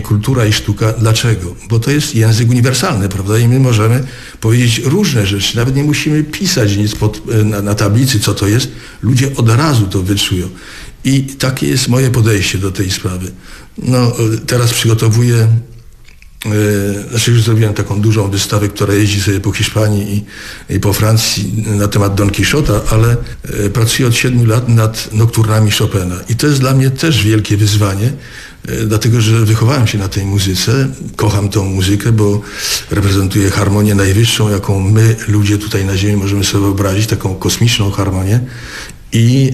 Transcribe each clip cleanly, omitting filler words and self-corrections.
kultura i sztuka. Dlaczego? Bo to jest język uniwersalny, prawda? I my możemy powiedzieć różne rzeczy. Nawet nie musimy pisać nic na tablicy, co to jest. Ludzie od razu to wyczują. I takie jest moje podejście do tej sprawy. No, teraz przygotowuję, już zrobiłem taką dużą wystawę, która jeździ sobie po Hiszpanii i po Francji na temat Don Quixota, ale pracuję od 7 lat nad nokturnami Chopina. I to jest dla mnie też wielkie wyzwanie, dlatego że wychowałem się na tej muzyce, kocham tą muzykę, bo reprezentuje harmonię najwyższą, jaką my, ludzie tutaj na Ziemi, możemy sobie wyobrazić, taką kosmiczną harmonię. I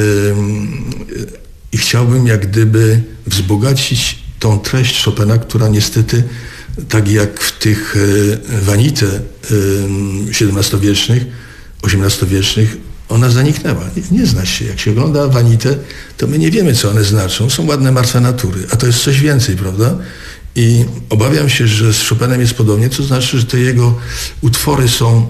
chciałbym jak gdyby wzbogacić tą treść Chopina, która niestety, tak jak w tych Vanite XVII-wiecznych, XVIII-wiecznych, ona zaniknęła. Nie zna się. Jak się ogląda Vanite, to my nie wiemy, co one znaczą. Są ładne martwe natury, a to jest coś więcej, prawda? I obawiam się, że z Chopinem jest podobnie, to znaczy, że te jego utwory są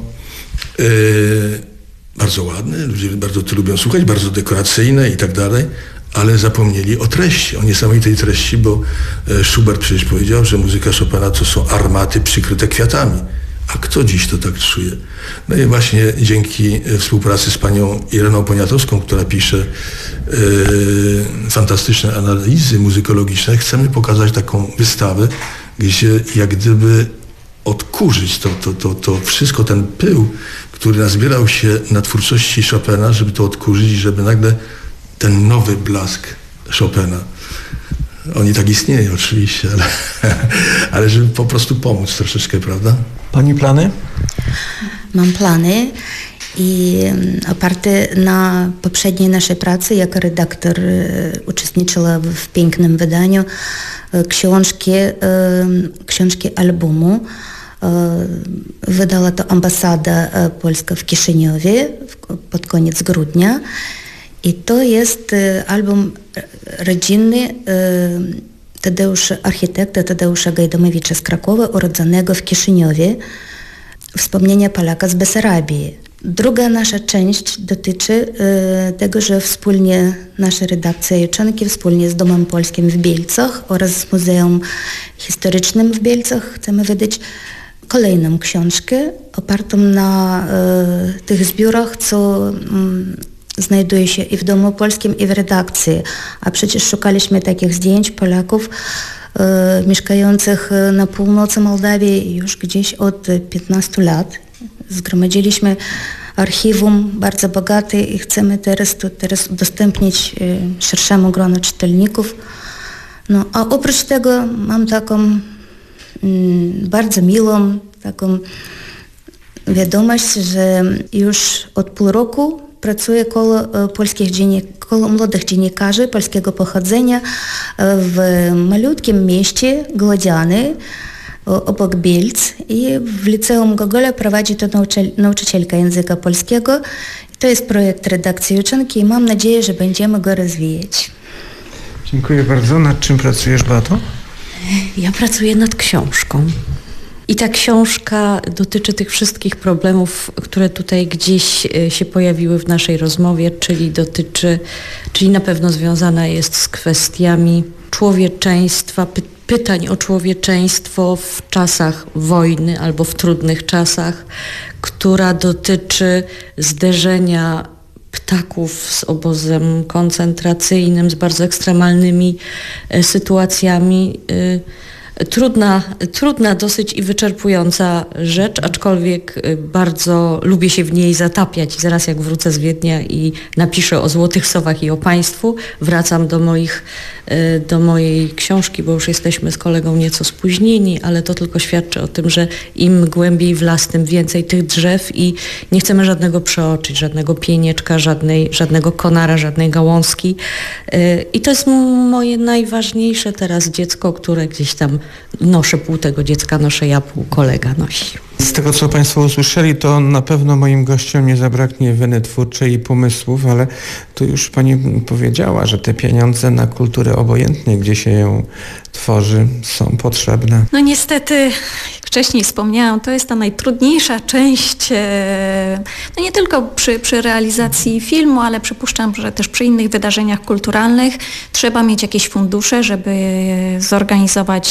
bardzo ładne, ludzie bardzo to lubią słuchać, bardzo dekoracyjne i tak dalej, ale zapomnieli o treści, o niesamowitej treści, bo Schubert przecież powiedział, że muzyka Chopina to są armaty przykryte kwiatami. A kto dziś to tak czuje? No i właśnie dzięki współpracy z panią Ireną Poniatowską, która pisze fantastyczne analizy muzykologiczne, chcemy pokazać taką wystawę, gdzie jak gdyby odkurzyć to wszystko, ten pył, który nazbierał się na twórczości Chopina, żeby to odkurzyć i żeby nagle ten nowy blask Chopina. Oni tak istnieją oczywiście, ale żeby po prostu pomóc troszeczkę, prawda? Pani plany? Mam plany i oparte na poprzedniej naszej pracy, jako redaktor uczestniczyła w pięknym wydaniu książki albumu. Wydała to ambasada polska w Kiszyniowie pod koniec grudnia. I to jest album rodzinny architekta Tadeusza Gajdomowicza z Krakowa, urodzonego w Kiszyniowie, wspomnienia Polaka z Besarabii. Druga nasza część dotyczy tego, że wspólnie nasza redakcja Juczanki wspólnie z Domem Polskim w Bielcach oraz z Muzeum Historycznym w Bielcach chcemy wydać kolejną książkę opartą na tych zbiorach, co znajduje się i w Domu Polskim, i w redakcji. A przecież szukaliśmy takich zdjęć Polaków mieszkających na północy Mołdawii już gdzieś od 15 lat. Zgromadziliśmy archiwum bardzo bogate i chcemy teraz udostępnić szerszemu gronu czytelników. No, a oprócz tego mam taką bardzo miłą taką wiadomość, że już od pół roku pracuję koło młodych dziennikarzy polskiego pochodzenia w malutkim mieście Głodiany obok Bielc i w Liceum Gogola prowadzi to nauczycielka języka polskiego. To jest projekt redakcji Juczanki i mam nadzieję, że będziemy go rozwijać. Dziękuję bardzo. Nad czym pracujesz, Beato? Ja pracuję nad książką. I ta książka dotyczy tych wszystkich problemów, które tutaj gdzieś się pojawiły w naszej rozmowie, czyli na pewno związana jest z kwestiami człowieczeństwa, pytań o człowieczeństwo w czasach wojny albo w trudnych czasach, która dotyczy zderzenia ptaków z obozem koncentracyjnym, z bardzo ekstremalnymi sytuacjami. Trudna dosyć i wyczerpująca rzecz, aczkolwiek bardzo lubię się w niej zatapiać. Zaraz jak wrócę z Wiednia i napiszę o Złotych Sowach i o państwu, wracam do mojej książki, bo już jesteśmy z kolegą nieco spóźnieni, ale to tylko świadczy o tym, że im głębiej w las, tym więcej tych drzew i nie chcemy żadnego przeoczyć, żadnego pienieczka, żadnego konara, żadnej gałązki. I to jest moje najważniejsze teraz dziecko, które gdzieś tam noszę, pół tego dziecka noszę ja, pół kolega nosi. Z tego, co Państwo usłyszeli, to na pewno moim gościom nie zabraknie weny twórczej i pomysłów, ale tu już Pani powiedziała, że te pieniądze na kulturę obojętnie, gdzie się ją tworzy, są potrzebne. No niestety, jak wcześniej wspomniałam, to jest ta najtrudniejsza część, no nie tylko przy realizacji filmu, ale przypuszczam, że też przy innych wydarzeniach kulturalnych trzeba mieć jakieś fundusze, żeby zorganizować